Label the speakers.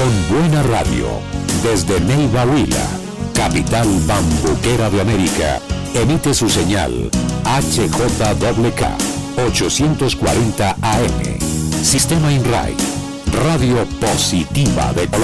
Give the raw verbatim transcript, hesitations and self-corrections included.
Speaker 1: con buena radio, desde Neiva Huila, capital bambuquera de América, emite su señal H J W K ochocientos cuarenta A M, Sistema INRAI, Radio Positiva de Colombia.